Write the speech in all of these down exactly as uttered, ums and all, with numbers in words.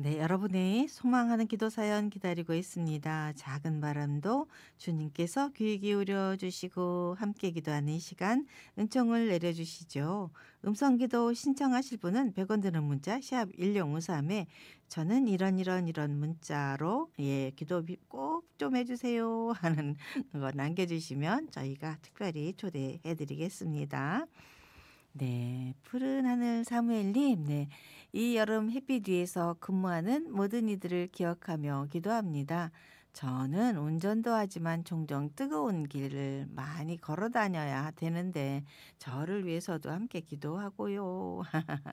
네, 여러분의 소망하는 기도 사연 기다리고 있습니다. 작은 바람도 주님께서 귀 기울여 주시고 함께 기도하는 이 시간 은총을 내려주시죠. 음성 기도 신청하실 분은 백 원 드는 문자 샵 일공오삼에 저는 이런 이런 이런 문자로 예 기도 꼭 좀 해주세요 하는 거 남겨주시면 저희가 특별히 초대해 드리겠습니다. 네. 푸른 하늘 사무엘님, 네. 이 여름 햇빛 위에서 근무하는 모든 이들을 기억하며 기도합니다. 저는 운전도 하지만 종종 뜨거운 길을 많이 걸어 다녀야 되는데 저를 위해서도 함께 기도하고요.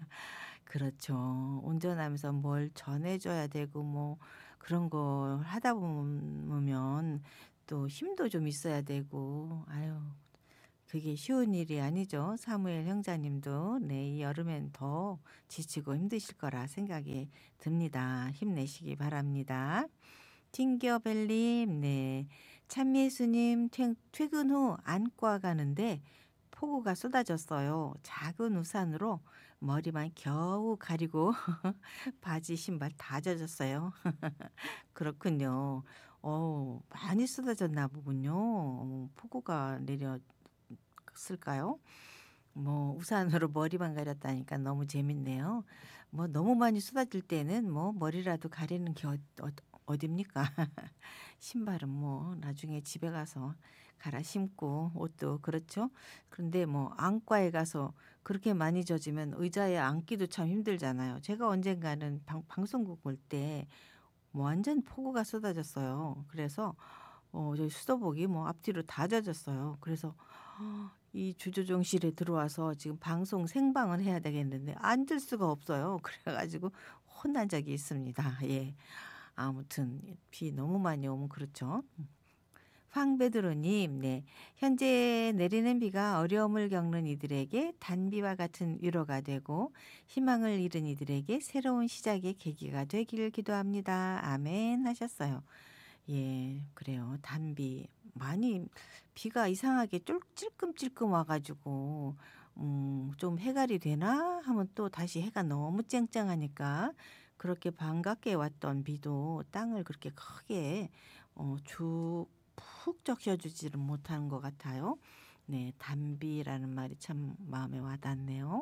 그렇죠. 운전하면서 뭘 전해줘야 되고 뭐 그런 거 하다 보면 또 힘도 좀 있어야 되고 아유 그게 쉬운 일이 아니죠. 사무엘 형제님도 네 이 여름엔 더 지치고 힘드실 거라 생각이 듭니다. 힘내시기 바랍니다. 팅겨벨님 네. 참미예수님 퇴 퇴근 후 안과 가는데 폭우가 쏟아졌어요. 작은 우산으로 머리만 겨우 가리고 바지 신발 다 젖었어요. 그렇군요. 어 많이 쏟아졌나 보군요. 어 폭우가 내렸을까요? 뭐 우산으로 머리만 가렸다니까 너무 재밌네요. 뭐 너무 많이 쏟아질 때는 뭐 머리라도 가리는 게 어 어 어딥니까? 신발은 뭐 나중에 집에 가서 갈아 신고 옷도 그렇죠. 그런데 뭐 안과에 가서 그렇게 많이 젖으면 의자에 앉기도 참 힘들잖아요. 제가 언젠가는 방 방송국 볼 때 뭐 완전 폭우가 쏟아졌어요. 그래서 어 저희 수도복이 뭐 앞뒤로 다 젖었어요. 그래서 이 주조종실에 들어와서 지금 방송 생방을 해야 되겠는데 앉을 수가 없어요. 그래 가지고 혼난 적이 있습니다. 예. 아무튼 비 너무 많이 오면 그렇죠. 음. 황베드로 님 네. 현재 내리는 비가 어려움을 겪는 이들에게 단비와 같은 위로가 되고 희망을 잃은 이들에게 새로운 시작의 계기가 되기를 기도합니다. 아멘 하셨어요. 예. 그래요. 단비 많이 비가 이상하게 쫄 찔끔찔끔 와 가지고 음 좀 '해갈이 되나?' 하면 또 다시 해가 너무 쨍쨍하니까 그렇게 반갑게 왔던 비도 땅을 그렇게 크게 어 쭉 푹 적셔 주지를 못한 것 같아요. 네. 단비라는 말이 참 마음에 와 닿네요.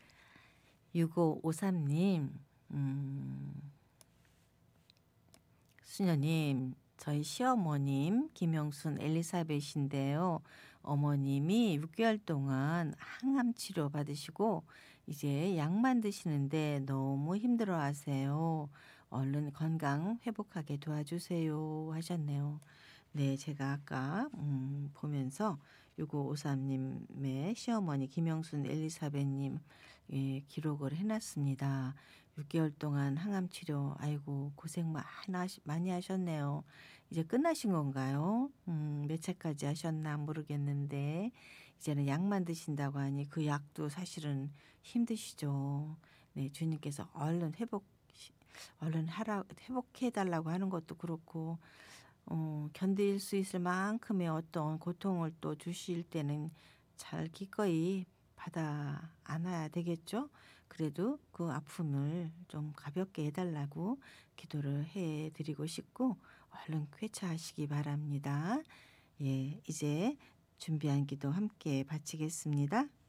육오오삼 님 음 수녀님 저희 시어머님 김영순 엘리사벳인데요. 어머님이 육 개월 동안 항암 치료 받으시고 이제 약만 드시는데 너무 힘들어하세요. 얼른 건강 회복하게 도와주세요 하셨네요. 네. 제가 아까 음 보면서 육오오삼 님의 시어머니 김영순 엘리사벳님 예 기록을 해 놨습니다. 육 개월 동안 항암 치료 아이고 고생 많아 많이 하셨네요. 이제 끝나신 건가요? 음 몇 차까지 하셨나 모르겠는데 이제는 약만 드신다고 하니 그 약도 사실은 힘드시죠. 네. 주님께서 얼른 회복 시 얼른 하라 회복해 달라고 하는 것도 그렇고 어 견딜 수 있을 만큼의 어떤 고통을 또 주실 때는 잘 기꺼이 받아 안아야 되겠죠. 그래도 그 아픔을 좀 가볍게 해 달라고 기도를 해 드리고 싶고 얼른 쾌차하시기 바랍니다. 예. 이제 준비한 기도 함께 바치겠습니다.